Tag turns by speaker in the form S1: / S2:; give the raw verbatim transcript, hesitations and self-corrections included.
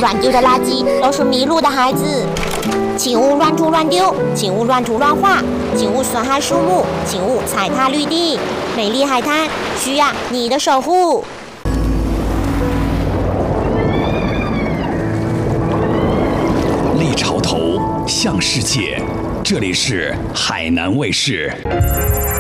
S1: 乱丢的垃圾都是迷路的孩子。请勿乱涂乱丢，请勿乱涂乱画，请勿损害树木，请勿踩踏绿地。美丽海滩需要你的守护。
S2: 立潮头向世界，这里是海南卫视。